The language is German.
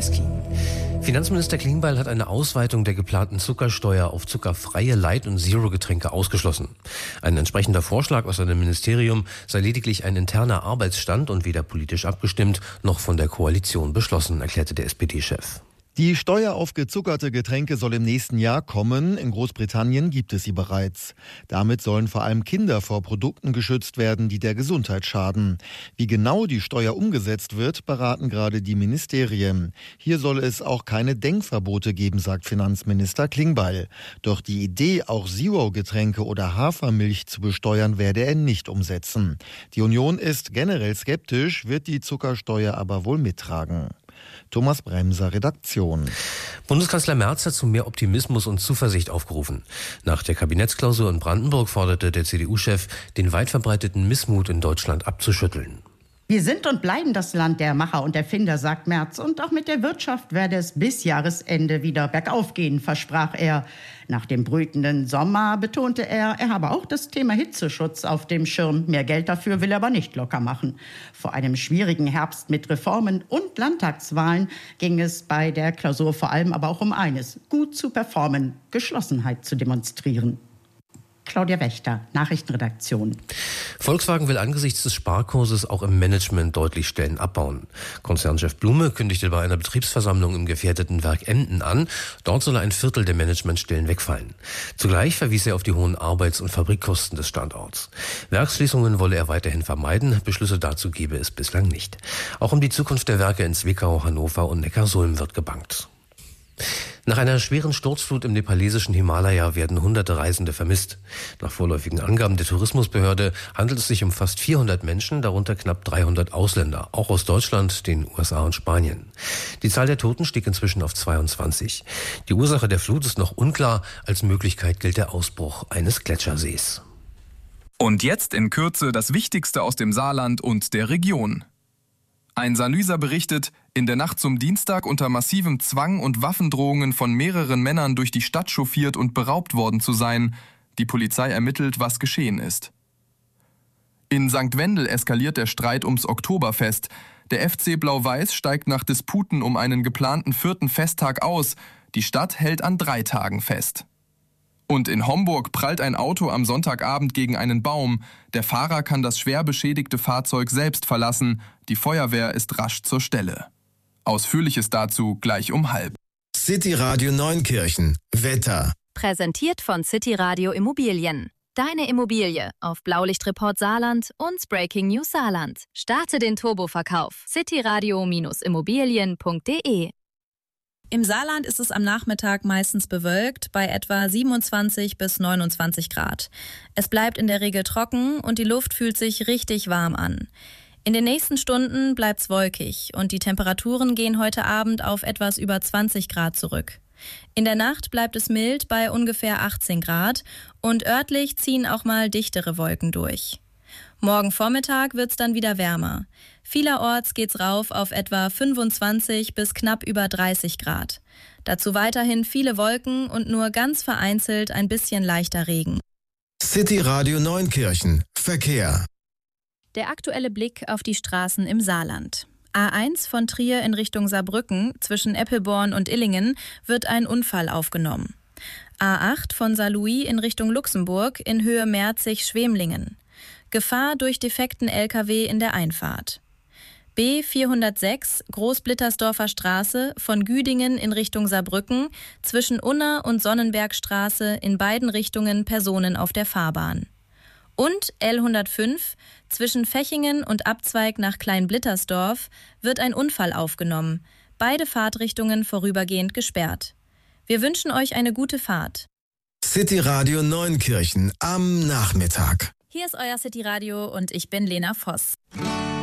Wilecki. Finanzminister Klingbeil hat eine Ausweitung der geplanten Zuckersteuer auf zuckerfreie Light- und Zero-Getränke ausgeschlossen. Ein entsprechender Vorschlag aus seinem Ministerium sei lediglich ein interner Arbeitsstand und weder politisch abgestimmt noch von der Koalition beschlossen, erklärte der SPD-Chef. Die Steuer auf gezuckerte Getränke soll im nächsten Jahr kommen. In Großbritannien gibt es sie bereits. Damit sollen vor allem Kinder vor Produkten geschützt werden, die der Gesundheit schaden. Wie genau die Steuer umgesetzt wird, beraten gerade die Ministerien. Hier soll es auch keine Denkverbote geben, sagt Finanzminister Klingbeil. Doch die Idee, auch Zero-Getränke oder Hafermilch zu besteuern, werde er nicht umsetzen. Die Union ist generell skeptisch, wird die Zuckersteuer aber wohl mittragen. Thomas Bremser, Redaktion. Bundeskanzler Merz hat zu mehr Optimismus und Zuversicht aufgerufen. Nach der Kabinettsklausur in Brandenburg forderte der CDU-Chef, den weit verbreiteten Missmut in Deutschland abzuschütteln. Wir sind und bleiben das Land der Macher und Erfinder, sagt Merz. Und auch mit der Wirtschaft werde es bis Jahresende wieder bergauf gehen, versprach er. Nach dem brütenden Sommer betonte er habe auch das Thema Hitzeschutz auf dem Schirm. Mehr Geld dafür will er aber nicht locker machen. Vor einem schwierigen Herbst mit Reformen und Landtagswahlen ging es bei der Klausur vor allem aber auch um eines: gut zu performen, Geschlossenheit zu demonstrieren. Claudia Wächter, Nachrichtenredaktion. Volkswagen will angesichts des Sparkurses auch im Management deutlich Stellen abbauen. Konzernchef Blume kündigte bei einer Betriebsversammlung im gefährdeten Werk Emden an, dort solle ein Viertel der Managementstellen wegfallen. Zugleich verwies er auf die hohen Arbeits- und Fabrikkosten des Standorts. Werksschließungen wolle er weiterhin vermeiden, Beschlüsse dazu gebe es bislang nicht. Auch um die Zukunft der Werke in Zwickau, Hannover und Neckarsulm wird gebangt. Nach einer schweren Sturzflut im nepalesischen Himalaya werden hunderte Reisende vermisst. Nach vorläufigen Angaben der Tourismusbehörde handelt es sich um fast 400 Menschen, darunter knapp 300 Ausländer, auch aus Deutschland, den USA und Spanien. Die Zahl der Toten stieg inzwischen auf 22. Die Ursache der Flut ist noch unklar. Als Möglichkeit gilt der Ausbruch eines Gletschersees. Und jetzt in Kürze das Wichtigste aus dem Saarland und der Region. Ein Saarlüser berichtet, in der Nacht zum Dienstag unter massivem Zwang und Waffendrohungen von mehreren Männern durch die Stadt chauffiert und beraubt worden zu sein. Die Polizei ermittelt, was geschehen ist. In St. Wendel eskaliert der Streit ums Oktoberfest. Der FC Blau-Weiß steigt nach Disputen um einen geplanten 4. Festtag aus. Die Stadt hält an 3 Tagen fest. Und in Homburg prallt ein Auto am Sonntagabend gegen einen Baum. Der Fahrer kann das schwer beschädigte Fahrzeug selbst verlassen. Die Feuerwehr ist rasch zur Stelle. Ausführliches dazu gleich um 12:30. City Radio Neunkirchen. Wetter. Präsentiert von City Radio Immobilien. Deine Immobilie auf Blaulichtreport Saarland und Breaking News Saarland. Starte den Turboverkauf. cityradio-immobilien.de. Im Saarland ist es am Nachmittag meistens bewölkt bei etwa 27 bis 29 Grad. Es bleibt in der Regel trocken und die Luft fühlt sich richtig warm an. In den nächsten Stunden bleibt's wolkig und die Temperaturen gehen heute Abend auf etwas über 20 Grad zurück. In der Nacht bleibt es mild bei ungefähr 18 Grad und örtlich ziehen auch mal dichtere Wolken durch. Morgen Vormittag wird's dann wieder wärmer. Vielerorts geht's rauf auf etwa 25 bis knapp über 30 Grad. Dazu weiterhin viele Wolken und nur ganz vereinzelt ein bisschen leichter Regen. City Radio Neunkirchen. Verkehr. Der aktuelle Blick auf die Straßen im Saarland. A1 von Trier in Richtung Saarbrücken zwischen Eppelborn und Illingen wird ein Unfall aufgenommen. A8 von Saarlouis in Richtung Luxemburg in Höhe Merzig-Schwemlingen. Gefahr durch defekten LKW in der Einfahrt. B406 Großblittersdorfer Straße von Güdingen in Richtung Saarbrücken zwischen Unna und Sonnenbergstraße in beiden Richtungen Personen auf der Fahrbahn. Und L105 zwischen Fechingen und Abzweig nach Kleinblittersdorf wird ein Unfall aufgenommen. Beide Fahrtrichtungen vorübergehend gesperrt. Wir wünschen euch eine gute Fahrt. City Radio Neunkirchen am Nachmittag. Hier ist euer City Radio und ich bin Lena Voss.